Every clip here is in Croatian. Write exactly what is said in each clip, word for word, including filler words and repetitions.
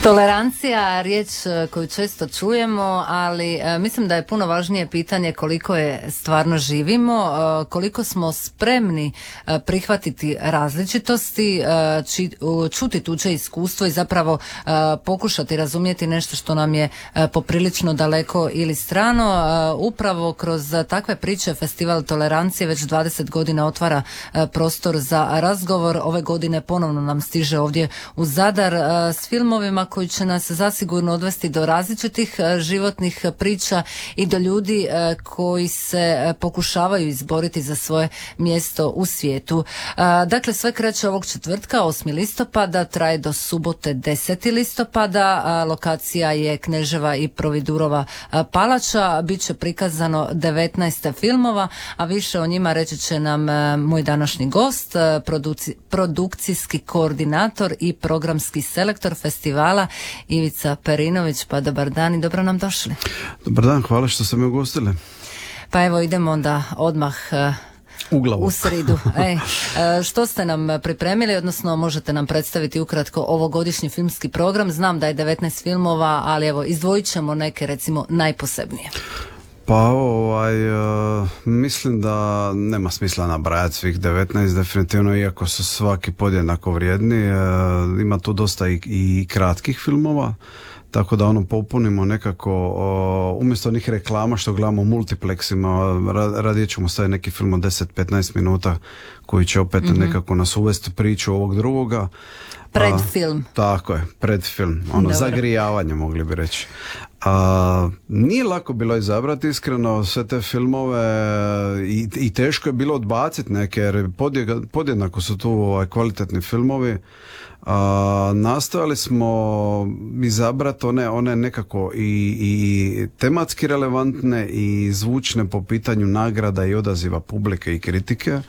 Tolerancija, riječ koju često čujemo, ali mislim da je puno važnije pitanje koliko je stvarno živimo, koliko smo spremni prihvatiti različitosti, čuti tuđe iskustvo i zapravo pokušati razumjeti nešto što nam je poprilično daleko ili strano. Upravo kroz takve priče Festival Tolerancije već dvadeset godina otvara prostor za razgovor. Ove godine ponovno nam stiže ovdje u Zadar s filmovima koji će nas zasigurno odvesti do različitih životnih priča i do ljudi koji se pokušavaju izboriti za svoje mjesto u svijetu. Dakle, sve kreće ovog četvrtka, osmi listopada, traje do subote deseti listopada. Lokacija je Kneževa i Providurova palača. Biće prikazano devetnaest filmova, a više o njima reći će nam moj današnji gost, produci, produkcijski koordinator i programski selektor festivala Ivica Perinović. Pa dobar dan i dobro nam došli. Dobar dan, hvala što ste me ugostili. Pa evo idemo onda odmah u glavu. U sridu. E, što ste nam pripremili, odnosno možete nam predstaviti ukratko ovogodišnji filmski program? Znam da je devetnaest filmova, ali evo izdvojit ćemo neke recimo najposebnije. Pa ovaj, uh, mislim da nema smisla nabrajati svih devetnaest definitivno, iako su svaki podjednako vrijedni. Uh, ima tu dosta i, i kratkih filmova, tako da ono popunimo nekako uh, umjesto onih reklama što gledamo u multiplexima, ra, radije ćemo staviti neki film od deset do petnaest minuta koji će opet mm-hmm. nekako nas uvesti priču ovog drugoga. Predfilm. A, tako je, predfilm, ono Dobro. Zagrijavanje mogli bi reći. A, nije lako bilo izabrati iskreno sve te filmove i, i teško je bilo odbaciti neke jer podjega, podjednako su tu ovaj, kvalitetni filmovi. A, nastojali smo izabrati one, one nekako i, i tematski relevantne i zvučne po pitanju nagrada i odaziva publike i kritike.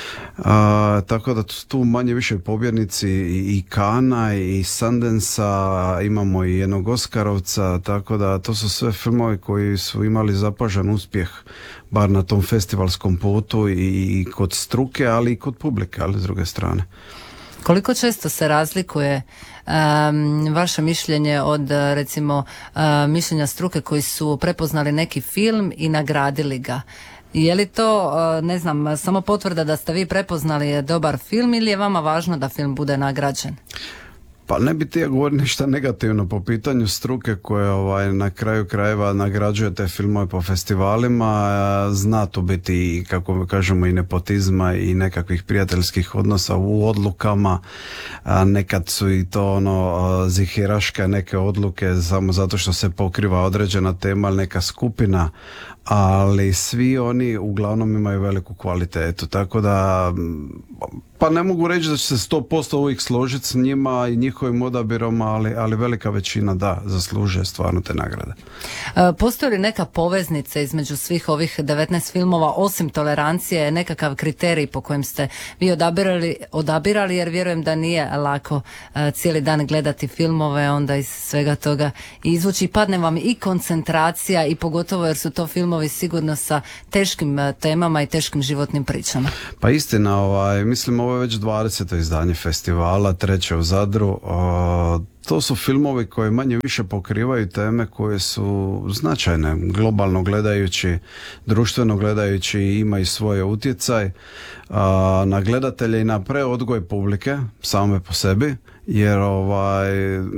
A, tako da tu manje više pobjednici i, i Kana i Sundansa, imamo i jednog Oskarovca, tako da to su sve filmovi koji su imali zapažan uspjeh bar na tom festivalskom putu i, i kod struke, ali i kod publike, ali s druge strane. Koliko često se razlikuje um, vaše mišljenje od recimo uh, mišljenja struke koji su prepoznali neki film i nagradili ga? Je li to, uh, ne znam, samo potvrda da ste vi prepoznali dobar film ili je vama važno da film bude nagrađen? Pa ne bi ti ja govorio ništa negativno po pitanju struke koje ovaj, na kraju krajeva nagrađuje te filmove po festivalima. Zna tu biti, kako kažemo, i nepotizma i nekakvih prijateljskih odnosa u odlukama. Nekad su i to ono zihiraške neke odluke samo zato što se pokriva određena tema ili neka skupina, ali svi oni uglavnom imaju veliku kvalitetu, tako da pa ne mogu reći da će se sto posto uvijek složiti s njima i njihovim odabirom, ali, ali velika većina da, zaslužuje stvarno te nagrade. Postoji li neka poveznica između svih ovih devetnaest filmova, osim tolerancije, nekakav kriterij po kojem ste vi odabirali, odabirali jer vjerujem da nije lako uh, cijeli dan gledati filmove, onda iz svega toga izvući, padne vam i koncentracija i pogotovo jer su to filmovi sigurno sa teškim uh, temama i teškim životnim pričama. Pa istina, ovaj, mislim ovo je već dvadeseto izdanje festivala, treće u Zadru. O, to su filmovi koji manje više pokrivaju teme koje su značajne, globalno gledajući, društveno gledajući, imaju svoje utjecaj a, na gledatelje i na preodgoj publike same po sebi, jer ovaj,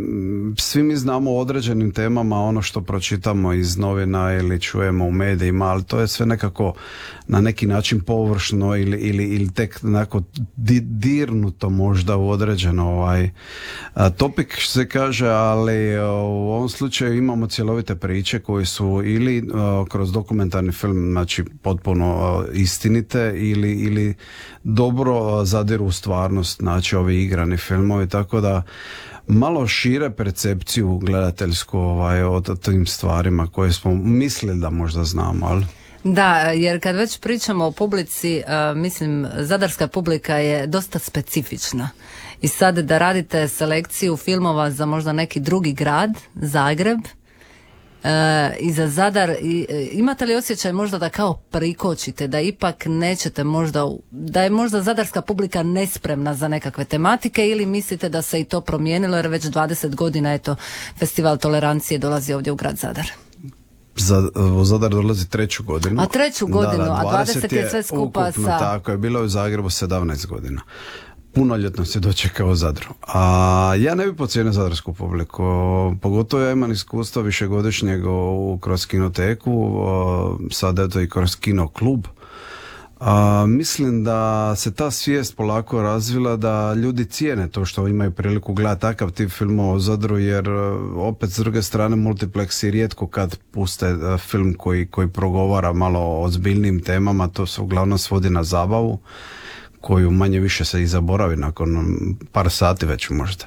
svi mi znamo o određenim temama ono što pročitamo iz novina ili čujemo u medijima, ali to je sve nekako na neki način površno ili, ili, ili tek onako di, dirnuto možda u određeno ovaj, a, topik se kaže, ali a, u ovom slučaju imamo cjelovite priče koje su ili a, kroz dokumentarni film, znači potpuno a, istinite ili, ili dobro zadiru u stvarnost, znači ovi igrani filmovi, tako da malo šire percepciju gledateljsku ovaj, o tim stvarima koje smo mislili da možda znamo, ali... Da, jer kad već pričamo o publici, uh, mislim, zadarska publika je dosta specifična. I sad da radite selekciju filmova za možda neki drugi grad, Zagreb, E, i za Zadar i, e, imate li osjećaj možda da kao prikočite, da ipak nećete možda, da je možda zadarska publika nespremna za nekakve tematike, ili mislite da se i to promijenilo jer već dvadeset godina eto Festival tolerancije dolazi ovdje u grad Zadar? Za, u Zadar dolazi treću godinu. A treću godinu, da, da, a dvadeset je sve skupa ukupno, sa... Tako je, bilo je u Zagrebu sedamnaest godina. Punoljetno se dočekao u Zadru. A ja ne bi pocijenio zadarsku publiku. Pogotovo ja imam iskustva višegodišnjeg u, kroz kinoteku, sada je to i kroz kino klub. A, mislim da se ta svijest polako razvila, da ljudi cijene to što imaju priliku gledati takav tip filmova u Zadru, jer opet s druge strane multiplexi rijetko kad puste film koji, koji progovara malo o ozbiljnim temama, to se uglavnom svodi na zabavu koju manje više se i zaboravi nakon par sati već možda.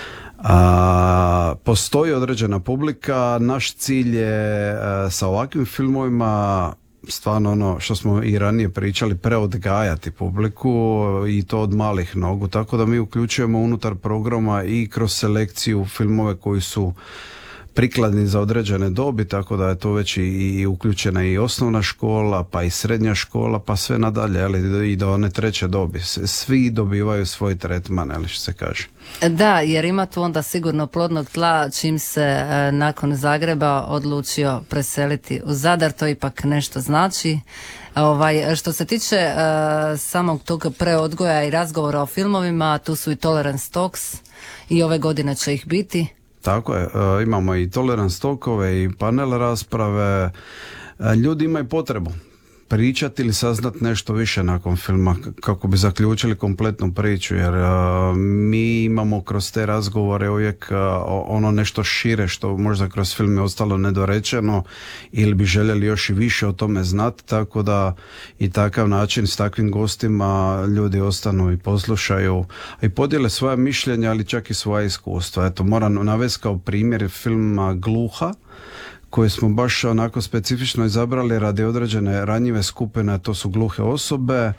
A, postoji određena publika, naš cilj je a, sa ovakvim filmovima stvarno ono što smo i ranije pričali, preodgajati publiku i to od malih nogu, tako da mi uključujemo unutar programa i kroz selekciju filmove koji su prikladni za određene dobi, tako da je to već i, i uključena i osnovna škola, pa i srednja škola, pa sve nadalje, ali i do one treće dobi. Svi dobivaju svoj tretman, ali što se kaže. Da, jer ima tu onda sigurno plodnog tla čim se e, nakon Zagreba odlučio preseliti u Zadar, to ipak nešto znači. Ovaj, što se tiče e, samog tog preodgoja i razgovora o filmovima, tu su i Tolerance Talks i ove godine će ih biti. Tako je, e, imamo i tolerance talkove i panel rasprave. E, ljudi imaju potrebu pričati ili saznat nešto više nakon filma kako bi zaključili kompletnu priču, jer uh, mi imamo kroz te razgovore uvijek uh, ono nešto šire što možda kroz film je ostalo nedorečeno ili bi željeli još i više o tome znati, tako da i takav način s takvim gostima ljudi ostanu i poslušaju i podijele svoja mišljenja, ali čak i svoja iskustva. Eto, moram navesti kao primjer filma Gluha, koje smo baš onako specifično izabrali radi određene ranjive skupine, to su gluhe osobe.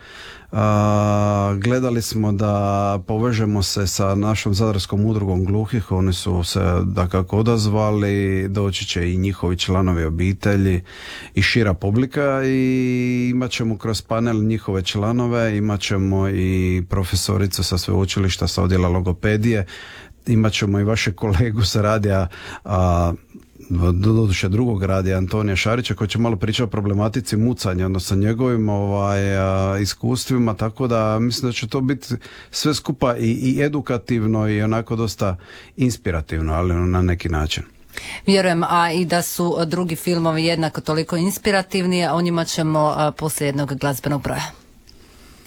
A, gledali smo da povežemo se sa našom zadarskom udrugom gluhih, oni su se dakako odazvali, doći će i njihovi članovi obitelji i šira publika i imat ćemo kroz panel njihove članove, imat ćemo i profesoricu sa sveučilišta sa odjela logopedije, imat ćemo i vaše kolegu sa radija, a, doduše drugog radija, Antonija Šarića, koji će malo pričati o problematici mucanja, odnosno njegovim ovaj, a, iskustvima, tako da mislim da će to biti sve skupa i, i edukativno i onako dosta inspirativno, ali na neki način. Vjerujem, a i da su drugi filmovi jednako toliko inspirativni, o njima ćemo a, poslije jednog glazbenog broja.